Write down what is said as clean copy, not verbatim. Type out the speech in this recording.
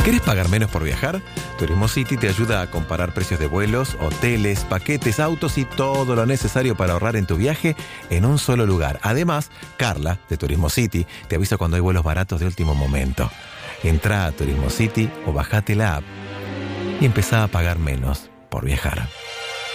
¿Querés pagar menos por viajar? Turismo City te ayuda a comparar precios de vuelos, hoteles, paquetes, autos y todo lo necesario para ahorrar en tu viaje en un solo lugar. Además, Carla, de Turismo City, te avisa cuando hay vuelos baratos de último momento. Entrá a Turismo City o bajate la app y empezá a pagar menos por viajar.